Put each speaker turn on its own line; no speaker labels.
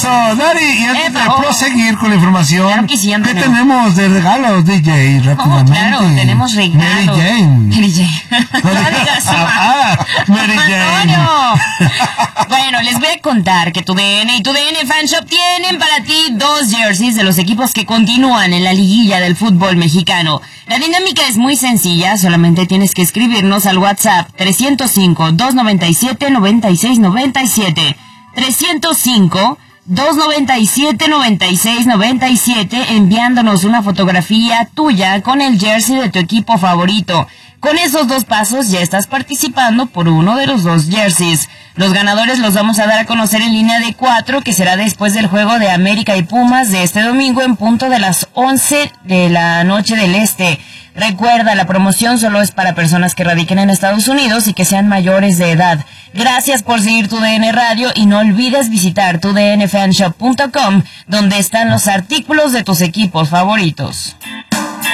Eso, Dari, y antes de proseguir con la información,
claro que sí,
¿qué tenemos de regalos, DJ? Rápidamente.
Claro, tenemos regalos.
Mary Jane. Mary Jane.
Antonio. Bueno, les voy a contar que TUDN y TUDN Fan Shop tienen para ti 2 jerseys de los equipos que continúan en la liguilla del fútbol mexicano. La dinámica es muy sencilla, solamente tienes que escribirnos al WhatsApp 305-297-9697. 305-297-9697, enviándonos una fotografía tuya con el jersey de tu equipo favorito. Con esos 2 pasos ya estás participando por uno de los 2 jerseys. Los ganadores los vamos a dar a conocer en línea de 4, que será después del juego de América y Pumas de este domingo en punto de las 11 de la noche del este. Recuerda, la promoción solo es para personas que radiquen en Estados Unidos y que sean mayores de edad. Gracias por seguir TUDN Radio y no olvides visitar tudnfanshop.com, donde están los artículos de tus equipos favoritos.